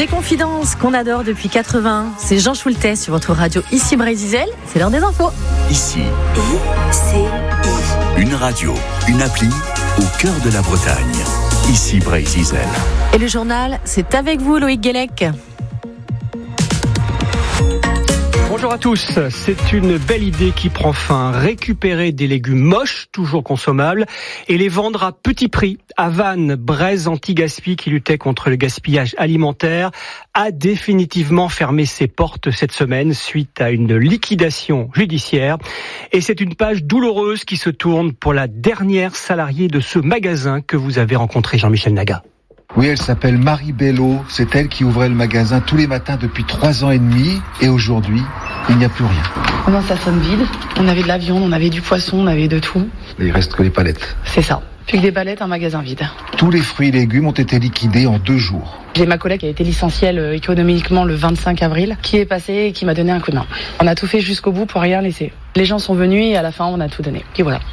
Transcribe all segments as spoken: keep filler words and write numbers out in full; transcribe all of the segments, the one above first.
Des confidences qu'on adore depuis quatre-vingts. C'est Jean Schultes sur votre radio ici Brésil. C'est l'heure des infos. Ici. I C I. Une radio, une appli au cœur de la Bretagne. Ici Brésil. Et le journal, c'est avec vous Loïc Guélec. Bonjour à tous, c'est une belle idée qui prend fin. Récupérer des légumes moches, toujours consommables, et les vendre à petit prix. À Vannes, Braise Anti-Gaspi, qui luttait contre le gaspillage alimentaire, a définitivement fermé ses portes cette semaine suite à une liquidation judiciaire. Et c'est une page douloureuse qui se tourne pour la dernière salariée de ce magasin que vous avez rencontré, Jean-Michel Naga. Oui, elle s'appelle Marie Bello. C'est elle qui ouvrait le magasin tous les matins depuis trois ans et demi. Et aujourd'hui, il n'y a plus rien. Comment ça sonne vide? On avait de la viande, on avait du poisson, on avait de tout. Il reste que les palettes. C'est ça. Plus que des palettes, un magasin vide. Tous les fruits et légumes ont été liquidés en deux jours. J'ai ma collègue qui a été licenciée économiquement le vingt-cinq avril, qui est passée et qui m'a donné un coup de main. On a tout fait jusqu'au bout pour rien laisser. Les gens sont venus et à la fin, on a tout donné. Et voilà.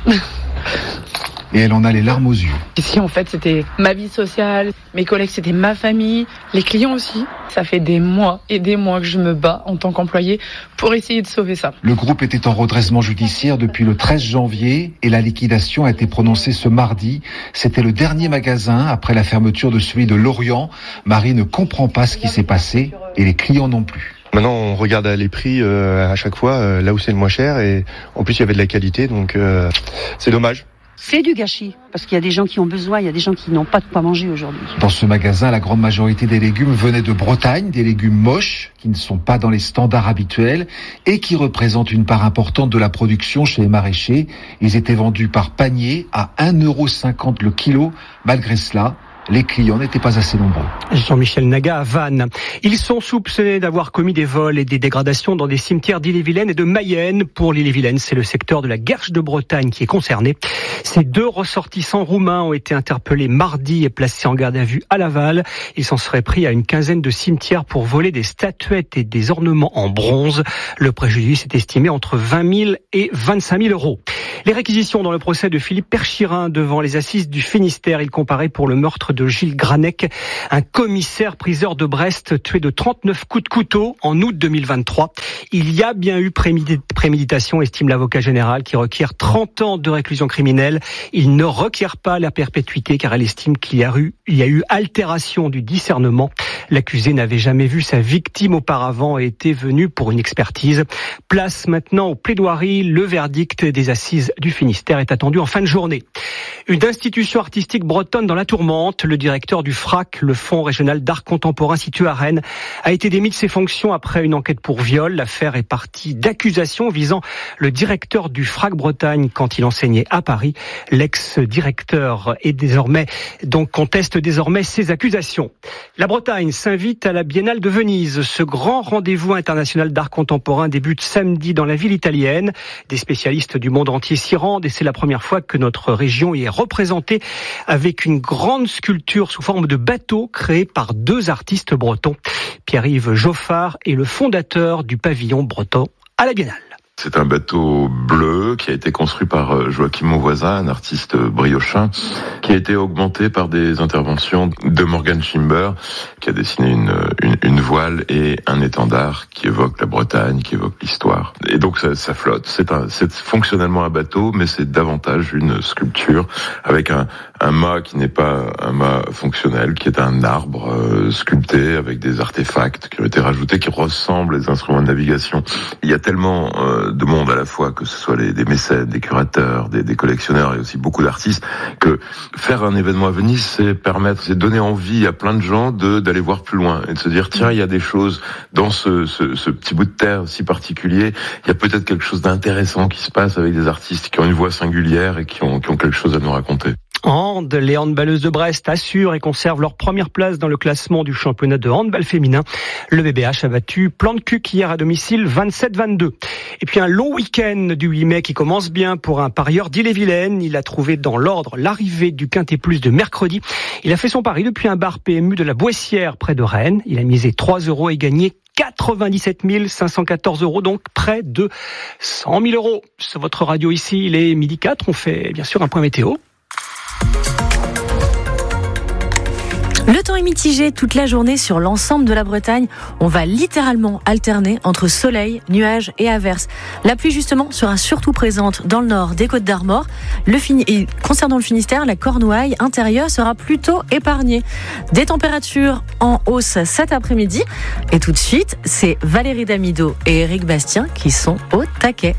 Et elle en a les larmes aux yeux. Ici, en fait, c'était ma vie sociale, mes collègues, c'était ma famille, les clients aussi. Ça fait des mois et des mois que je me bats en tant qu'employée pour essayer de sauver ça. Le groupe était en redressement judiciaire depuis le treize janvier et la liquidation a été prononcée ce mardi. C'était le dernier magasin après la fermeture de celui de Lorient. Marie ne comprend pas ce qui s'est passé et les clients non plus. Maintenant, on regarde les prix euh, à chaque fois, euh, là où c'est le moins cher, et en plus il y avait de la qualité, donc euh, c'est dommage. C'est du gâchis, parce qu'il y a des gens qui ont besoin, il y a des gens qui n'ont pas de quoi manger aujourd'hui. Dans ce magasin, la grande majorité des légumes venaient de Bretagne, des légumes moches, qui ne sont pas dans les standards habituels, et qui représentent une part importante de la production chez les maraîchers. Ils étaient vendus par panier à un euro cinquante le kilo. Malgré cela, les clients n'étaient pas assez nombreux. Jean-Michel Naga à Vannes. Ils sont soupçonnés d'avoir commis des vols et des dégradations dans des cimetières d'Ille-et-Vilaine et de Mayenne. Pour l'Ille-et-Vilaine, c'est le secteur de la Guerche de Bretagne qui est concerné. Ces deux ressortissants roumains ont été interpellés mardi et placés en garde à vue à Laval. Ils s'en seraient pris à une quinzaine de cimetières pour voler des statuettes et des ornements en bronze. Le préjudice est estimé entre vingt mille et vingt-cinq mille euros. Les réquisitions dans le procès de Philippe Perchirin devant les assises du Finistère. Il comparait pour le meurtre de Gilles Granec, un commissaire priseur de Brest tué de trente-neuf coups de couteau en août deux mille vingt-trois. Il y a bien eu préméditation, estime l'avocat général, qui requiert trente ans de réclusion criminelle. Il ne requiert pas la perpétuité car elle estime qu'il y a eu, il y a eu altération du discernement. L'accusé n'avait jamais vu sa victime auparavant et était venu pour une expertise. Place maintenant aux plaidoiries. Le verdict des assises du Finistère est attendu en fin de journée. Une institution artistique bretonne dans la tourmente. Le directeur du F R A C, le Fonds régional d'art contemporain situé à Rennes, a été démis de ses fonctions après une enquête pour viol. L'affaire est partie d'accusations visant le directeur du F R A C Bretagne quand il enseignait à Paris. L'ex-directeur est désormais, donc conteste désormais ces accusations. La Bretagne s'invite à la Biennale de Venise. Ce grand rendez-vous international d'art contemporain débute samedi dans la ville italienne. Des spécialistes du monde entier s'y rendent et c'est la première fois que notre région y est représentée avec une grande sculpture sous forme de bateau créée par deux artistes bretons. Pierre-Yves Joffard est le fondateur du pavillon breton à la Biennale. C'est un bateau bleu qui a été construit par Joachim Monvoisin, un artiste briochin, qui a été augmenté par des interventions de Morgan Schimber, qui a dessiné une, une, une voile et un étendard qui évoque la Bretagne, qui évoque l'histoire. Et donc ça, ça flotte. C'est, un, c'est fonctionnellement un bateau, mais c'est davantage une sculpture avec un, un mât qui n'est pas un mât fonctionnel, qui est un arbre euh, sculpté avec des artefacts qui ont été rajoutés, qui ressemblent à des instruments de navigation. Il y a tellement euh, de monde à la fois, que ce soit les, des mécènes, des curateurs, des, des collectionneurs et aussi beaucoup d'artistes, que faire un événement à Venise, c'est permettre, c'est donner envie à plein de gens de d'aller voir plus loin et de se dire tiens, il y a des choses dans ce, ce, ce petit bout de terre si particulier, il y a peut-être quelque chose d'intéressant qui se passe avec des artistes qui ont une voix singulière et qui ont, qui ont quelque chose à nous raconter. Hand, les handballeuses de Brest assurent et conservent leur première place dans le classement du championnat de handball féminin. Le B B H a battu Plan de Cuc hier à domicile vingt-sept vingt-deux. Et puis un long week-end du huit mai qui commence bien pour un parieur d'Ille-et-Vilaine. Il a trouvé dans l'ordre l'arrivée du Quintet Plus de mercredi. Il a fait son pari depuis un bar P M U de la Boissière près de Rennes. Il a misé trois euros et gagné quatre-vingt-dix-sept mille cinq cent quatorze euros, donc près de cent mille euros. Sur votre radio ici, il est midi quatre. On fait bien sûr un point météo. Le temps est mitigé toute la journée sur l'ensemble de la Bretagne. On va littéralement alterner entre soleil, nuages et averses. La pluie, justement, sera surtout présente dans le nord des Côtes d'Armor. Le Fini... Et concernant le Finistère, la Cornouaille intérieure sera plutôt épargnée. Des températures en hausse cet après-midi. Et tout de suite, c'est Valérie Damido et Éric Bastien qui sont au taquet.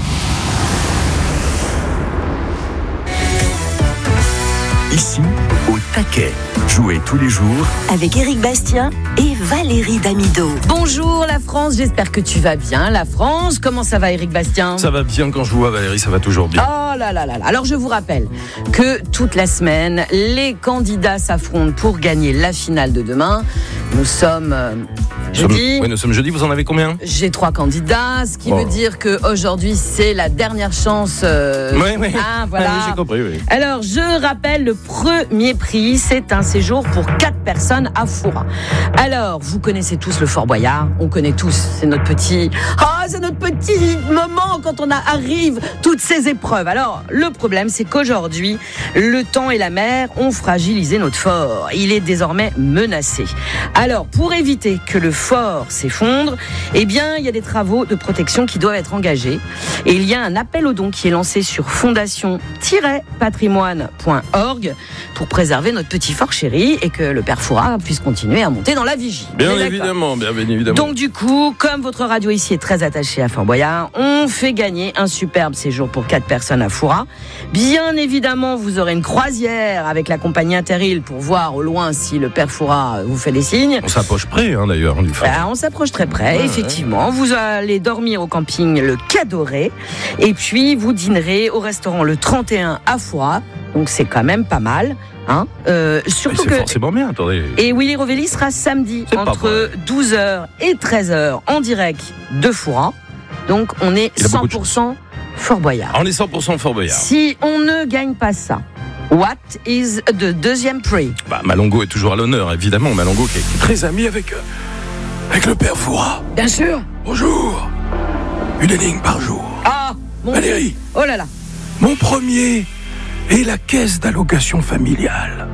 Ici, au taquet. Jouez tous les jours avec Éric Bastien et Valérie Damido. Bonjour la France, j'espère que tu vas bien. La France, comment ça va Éric Bastien ? Ça va bien quand je vous vois Valérie, ça va toujours bien. Oh là là là là. Alors je vous rappelle que toute la semaine, les candidats s'affrontent pour gagner la finale de demain. Nous sommes euh, jeudi. Oui, nous sommes jeudi, vous en avez combien ? J'ai trois candidats, ce qui oh. veut dire qu'aujourd'hui c'est la dernière chance. Euh, oui, oui. Hein, voilà. oui, j'ai compris, oui. Alors je rappelle le premier prix, c'est un séjour pour quatre personnes à Foura. Alors, vous connaissez tous le Fort Boyard, on connaît tous, c'est notre petit, ah, oh, c'est notre petit moment quand on arrive toutes ces épreuves. Alors, le problème, c'est qu'aujourd'hui, le temps et la mer ont fragilisé notre fort. Il est désormais menacé. Alors, pour éviter que le fort s'effondre, eh bien, il y a des travaux de protection qui doivent être engagés. Et il y a un appel aux dons qui est lancé sur fondation tiret patrimoine point org pour préserver notre petit fort chéri et que le père Foura puisse continuer à monter dans la vigie. Bien évidemment, bien évidemment. Donc du coup, comme votre radio ici est très attachée à Fort Boyard, on fait gagner un superbe séjour pour quatre personnes à Foura. Bien évidemment, vous aurez une croisière avec la compagnie Interil pour voir au loin si le père Foura vous fait des signes. On s'approche près hein, d'ailleurs. Du bah, on s'approche très près, ouais, effectivement. Ouais. Vous allez dormir au camping Le Cadoré et puis vous dînerez au restaurant Le trente et un à Foura. Donc c'est quand même pas mal. Hein euh, surtout c'est que forcément bien, attendez. Et Willy Rovelli sera samedi c'est entre douze heures et treize heures en direct de Foura. Donc on est cent pour cent Fort Boyard. On est cent pour cent Fort Boyard. Si on ne gagne pas ça, what is the deuxième prix ? Bah, Malongo est toujours à l'honneur, évidemment. Malongo qui est, qui est très ami avec, euh, avec le père Foura. Bien sûr. Bonjour. Une énigme par jour. Ah, mon Valérie. Dieu. Oh là là. Mon premier est la caisse d'allocation familiale.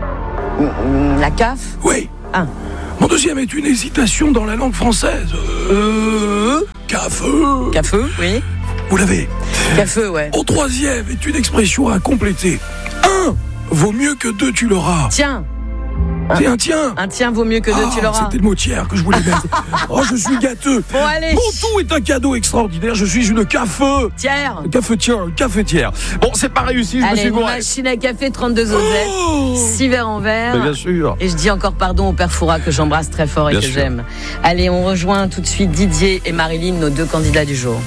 La C A F ? Oui. Ah. Mon deuxième est une hésitation dans la langue française. Euh... Cafeu. Cafeu, oui. Vous l'avez. Cafeu, ouais. Au troisième est une expression à compléter. Un vaut mieux que deux, tu l'auras. Tiens. C'est un tien. Un tien vaut mieux que deux, ah, tu l'auras. C'était le mot tiers que je voulais mettre. Oh, je suis gâteux. Bon, allez. Mon tout est un cadeau extraordinaire. Je suis une cafeu. Tiers. Cafetière, cafetière. Bon, c'est pas réussi, je allez, me suis gouré. Machine à café, trente-deux osettes, oh six verres en verre. Mais bien sûr. Et je dis encore pardon au père Foura que j'embrasse très fort et bien que sûr. J'aime. Allez, on rejoint tout de suite Didier et Marilyn, nos deux candidats du jour.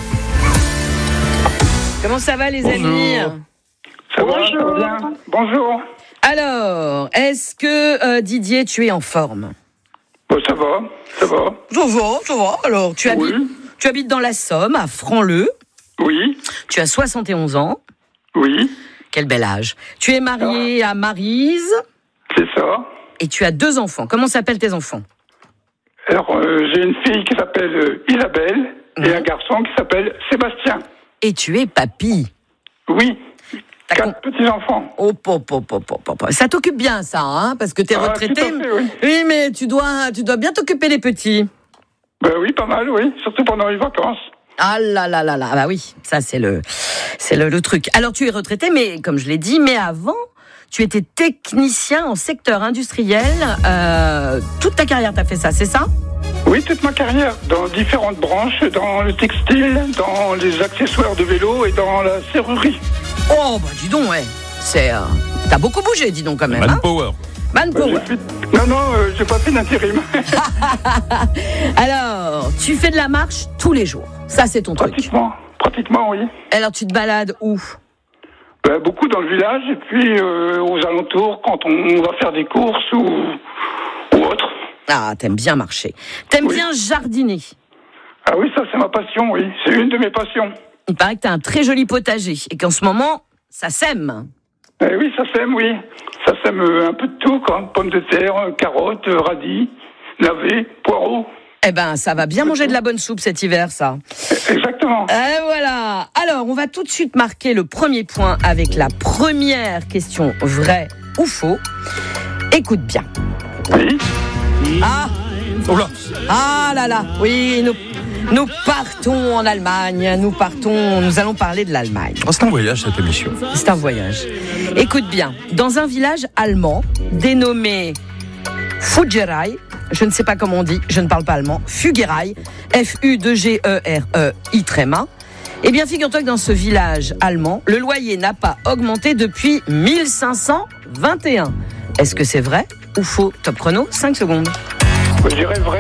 Comment ça va, les Bonjour. amis ? Ça va, ça va bien. Bonjour. Alors, est-ce que euh, Didier, tu es en forme ? Bon, ça va, ça va. Ça va, ça va. Alors, tu, oui. habites, tu habites dans la Somme, à Franc-Leu. Oui. Tu as soixante et onze ans. Oui. Quel bel âge. Tu es marié ah. à Maryse. C'est ça. Et tu as deux enfants. Comment s'appellent tes enfants ? Alors, euh, j'ai une fille qui s'appelle euh, Isabelle mmh. et un garçon qui s'appelle Sébastien. Et tu es papy ? Oui. Quatre con... petits-enfants. Oh, pop, pop, pop, pop, pop. Ça t'occupe bien, ça, hein, parce que t'es ah, retraité. Tout à fait, oui. oui, mais tu dois, tu dois bien t'occuper des petits. Ben oui, pas mal, oui. Surtout pendant les vacances. Ah là là là là, bah oui, ça c'est le, c'est le, le truc. Alors tu es retraité, mais comme je l'ai dit, mais avant, tu étais technicien en secteur industriel. Euh, toute ta carrière, t'as fait ça, c'est ça ? Oui, toute ma carrière, dans différentes branches, dans le textile, dans les accessoires de vélo et dans la serrurerie. Oh, bah dis donc, ouais. C'est, euh, t'as beaucoup bougé, dis donc, quand même. Manpower. Hein Manpower. Fait... Non, non, euh, j'ai pas fait d'intérim. Alors, tu fais de la marche tous les jours. Ça, c'est ton pratiquement, truc. Pratiquement, oui. Alors, tu te balades où ? Ben, beaucoup dans le village et puis euh, aux alentours, quand on va faire des courses ou, ou autre. Ah, t'aimes bien marcher. T'aimes oui. bien jardiner. Ah oui, ça c'est ma passion, oui. C'est une de mes passions. Il paraît que t'as un très joli potager et qu'en ce moment, ça sème. Eh oui, ça sème, oui. Ça sème un peu de tout, quoi. Pommes de terre, carottes, radis, navets, poireaux. Eh ben, ça va bien manger de la bonne soupe cet hiver, ça. Exactement. Et voilà. Alors, on va tout de suite marquer le premier point avec la première question vraie ou faux. Écoute bien. Oui. Ah Oh là. Ah là là, oui, nous, nous partons en Allemagne, nous partons, nous allons parler de l'Allemagne. Oh, c'est un voyage cette émission. C'est un voyage. Écoute bien, dans un village allemand dénommé Fugerei, je ne sais pas comment on dit, je ne parle pas allemand, Fugerei, F U G E R E I tréma. Eh bien, figure-toi que dans ce village allemand, le loyer n'a pas augmenté depuis mille cinq cent vingt et un. Est-ce que c'est vrai ou faux? Top chrono, cinq secondes. Je dirais vrai.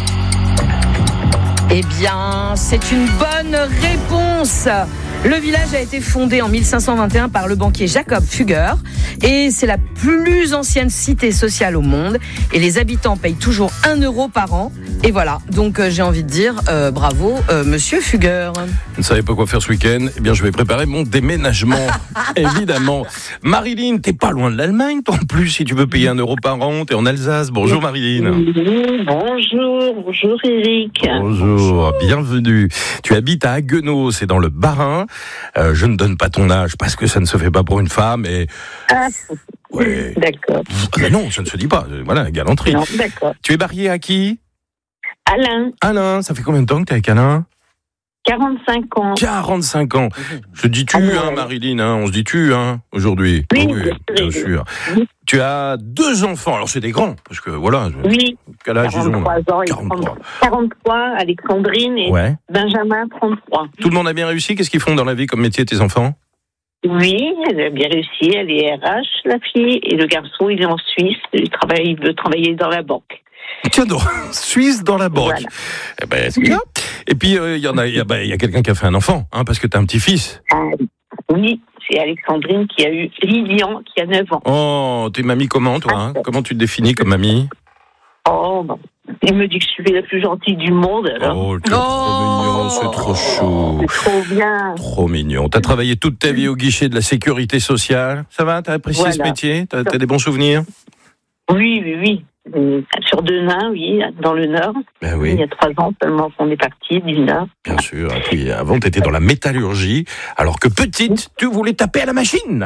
Eh bien, c'est une bonne réponse. Le village a été fondé en mille cinq cent vingt et un par le banquier Jacob Fugger et c'est la plus ancienne cité sociale au monde et les habitants payent toujours un euro par an. Et voilà, donc euh, j'ai envie de dire euh, bravo euh, Monsieur Fugger. Vous ne savez pas quoi faire ce week-end? Eh bien, je vais préparer mon déménagement, évidemment. Marilyn, t'es pas loin de l'Allemagne, toi en plus, si tu veux payer un euro par an, t'es en Alsace. Bonjour Marilyn. Bonjour, bonjour Eric. Bonjour, bienvenue. Tu habites à Haguenau, c'est dans le Bas-Rhin. Euh, je ne donne pas ton âge parce que ça ne se fait pas pour une femme. Et... Ah, ouais. D'accord. Ah ben non, ça ne se dit pas. Voilà, galanterie. Non, d'accord. Tu es marié à qui? Alain. Alain, ça fait combien de temps que tu es avec Alain? quarante-cinq ans. quarante-cinq ans. Je dis tu, ah, hein, Marilyn, hein, on se dit tu, hein, aujourd'hui. Oui, oh, oui bien oui. sûr. Oui. Tu as deux enfants, alors c'est des grands, parce que voilà. Oui. Quel âge ils ont? quarante-trois ans, quarante-trois. quarante-trois, Alexandrine et ouais. Benjamin, trente-trois. Tout le monde a bien réussi? Qu'est-ce qu'ils font dans la vie comme métier, tes enfants? Oui, elle a bien réussi, elle est R H, la fille, et le garçon, il est en Suisse, il, travaille, il veut travailler dans la banque. Tiens donc, Suisse dans la banque. Voilà. Eh ben, c'est bien. Et puis, il euh, y en a, il y a, bah, y a quelqu'un qui a fait un enfant, hein, parce que t'as un petit-fils. Ah, oui, c'est Alexandrine qui a eu Lilian, qui a neuf ans. Oh, t'es mamie comment, toi, hein? Comment tu te définis comme mamie? Oh, bon. Il me dit que je suis la plus gentille du monde, alors. Oh, t'es oh trop mignon, c'est trop chou. C'est trop bien. Trop mignon. T'as travaillé toute ta vie au guichet de la sécurité sociale. Ça va? T'as apprécié voilà. ce métier? T'as, t'as des bons souvenirs? Oui, oui, oui. Sur Denain, oui, dans le Nord. Ben oui. Il y a trois ans seulement qu'on est parti du Nord. Bien sûr. Et puis avant, tu étais dans la métallurgie, alors que petite, tu voulais taper à la machine.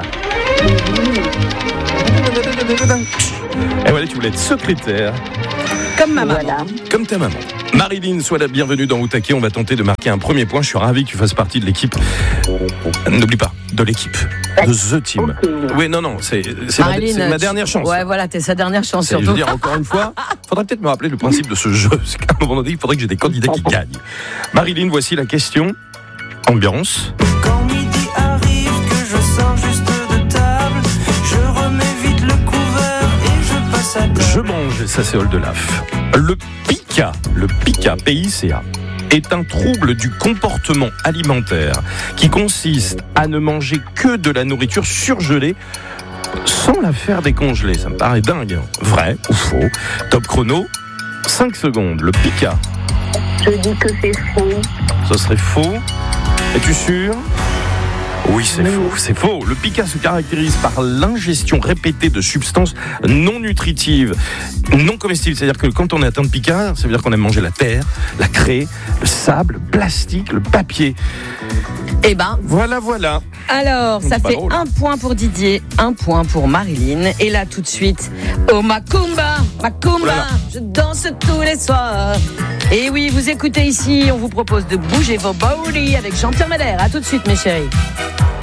Et voilà, tu voulais être secrétaire. Comme ma maman. Voilà. Comme ta maman. Marilyn, sois la bienvenue dans Outaké. On va tenter de marquer un premier point. Je suis ravi que tu fasses partie de l'équipe. N'oublie pas, de l'équipe. De The Team. Okay. Oui, non, non, c'est, c'est, Marilyn, ma, c'est ma dernière chance. Ouais, voilà, t'es sa dernière chance. C'est, je veux dire, encore une fois, faudrait peut-être me rappeler le principe de ce jeu. Parce qu'à un moment donné, il faudrait que j'ai des candidats qui gagnent. Marilyn, voici la question. Ambiance. Quand midi arrive, que je sors juste de table, je remets vite le couvert et je passe à table. Je mange, et ça c'est Oldelaf. Le pica, le pica, P I C A, est un trouble du comportement alimentaire qui consiste à ne manger que de la nourriture surgelée sans la faire décongeler. Ça me paraît dingue. Vrai ou faux? Top chrono, cinq secondes. Le pica. Je dis que c'est faux. Ce serait faux. Es-tu sûr? Oui, c'est oui. faux, c'est faux. Le pica se caractérise par l'ingestion répétée de substances non nutritives, non comestibles. C'est-à-dire que quand on est atteint de pica, ça veut dire qu'on aime manger la terre, la craie, le sable, le plastique, le papier. Eh ben, voilà, voilà. Alors, ça fait drôle. Un point pour Didier, un point pour Marilyn. Et là, tout de suite, oh Macumba, Macumba, oh je danse tous les soirs. Et oui, vous écoutez ici, on vous propose de bouger vos body avec Jean-Pierre Madère. À tout de suite, mes chéris.